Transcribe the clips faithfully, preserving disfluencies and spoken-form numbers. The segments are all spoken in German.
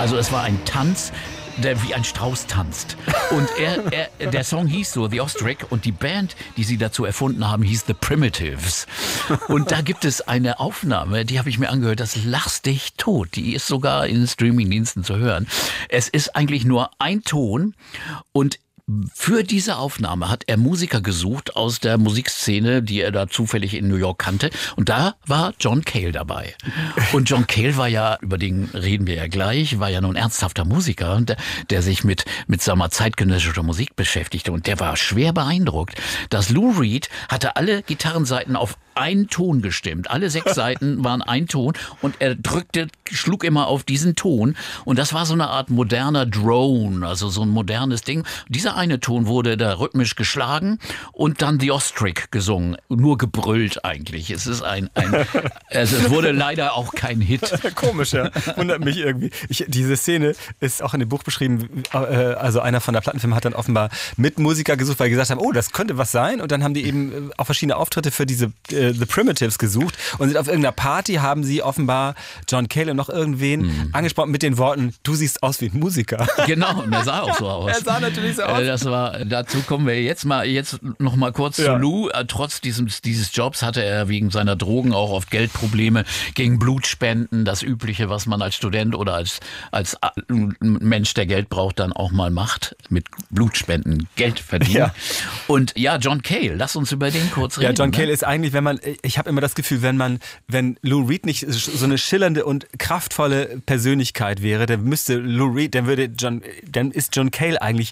Also es war ein Tanz, der wie ein Strauß tanzt. Und er, er, der Song hieß so The Ostrich und die Band, die sie dazu erfunden haben, hieß The Primitives. Und da gibt es eine Aufnahme, die habe ich mir angehört, das lachst dich tot. Die ist sogar in Streamingdiensten zu hören. Es ist eigentlich nur ein Ton und für diese Aufnahme hat er Musiker gesucht aus der Musikszene, die er da zufällig in New York kannte. Und da war John Cale dabei. Und John Cale war ja, über den reden wir ja gleich, war ja nun ernsthafter Musiker, der, der sich mit, mit sagen wir mal, zeitgenössischer Musik beschäftigte. Und der war schwer beeindruckt, dass Lou Reed hatte alle Gitarrenseiten auf einen Ton gestimmt. Alle sechs Seiten waren ein Ton und er drückte, schlug immer auf diesen Ton. Und das war so eine Art moderner Drone, also so ein modernes Ding. Dieser eine Ton wurde da rhythmisch geschlagen und dann The Ostrich gesungen. Nur gebrüllt eigentlich. Es ist ein, ein also es wurde leider auch kein Hit. Komisch, ja. Wundert mich irgendwie. Ich, diese Szene ist auch in dem Buch beschrieben. Also einer von der Plattenfirma hat dann offenbar mit Musiker gesucht, weil die gesagt haben, oh, das könnte was sein. Und dann haben die eben auch verschiedene Auftritte für diese The Primitives gesucht und sind auf irgendeiner Party, haben sie offenbar John Cale und noch irgendwen mhm. angesprochen mit den Worten, du siehst aus wie ein Musiker. Genau, und er sah auch so aus. Er sah natürlich so aus. Das war, dazu kommen wir jetzt mal, jetzt noch mal kurz ja. zu Lou. Trotz dieses, dieses Jobs hatte er wegen seiner Drogen auch oft Geldprobleme, gegen Blutspenden, das Übliche, was man als Student oder als, als Mensch, der Geld braucht, dann auch mal macht, mit Blutspenden Geld verdienen. Ja. Und ja, John Cale, lass uns über den kurz reden. Ja, John Cale ne? ist eigentlich, wenn man, ich habe immer das Gefühl, wenn man, wenn Lou Reed nicht so eine schillernde und kraftvolle Persönlichkeit wäre, dann müsste Lou Reed, dann würde John, dann ist John Cale eigentlich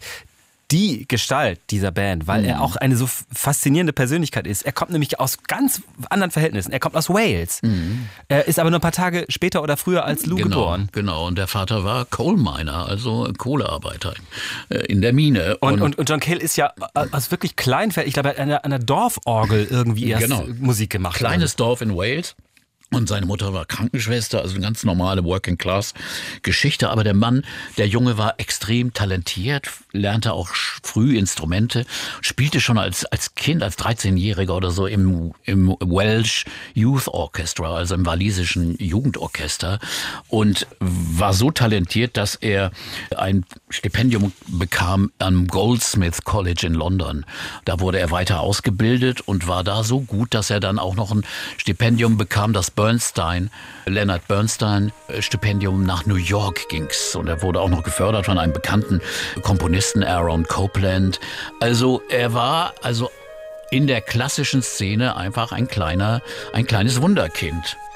die Gestalt dieser Band, weil mhm. er auch eine so faszinierende Persönlichkeit ist. Er kommt nämlich aus ganz anderen Verhältnissen. Er kommt aus Wales. Mhm. Er ist aber nur ein paar Tage später oder früher als Lou genau, geboren. Genau, und der Vater war Coal Miner, also Kohlearbeiter in der Mine. Und, und, und John Cale ist ja aus wirklich Kleinfeld, ich glaube, er hat an der, an der Dorforgel irgendwie erst genau. Musik gemacht. Kleines also. Dorf in Wales. Und seine Mutter war Krankenschwester, also eine ganz normale Working-Class-Geschichte. Aber der Mann, der Junge, war extrem talentiert, lernte auch früh Instrumente, spielte schon als als Kind, als dreizehnjähriger oder so im im Welsh Youth Orchestra, also im walisischen Jugendorchester. Und war so talentiert, dass er ein Stipendium bekam am Goldsmiths College in London. Da wurde er weiter ausgebildet und war da so gut, dass er dann auch noch ein Stipendium bekam, das Bernstein, Leonard Bernstein Stipendium nach New York ging's. Und er wurde auch noch gefördert von einem bekannten Komponisten, Aaron Copland. Also er war also in der klassischen Szene einfach ein kleiner, ein kleines Wunderkind.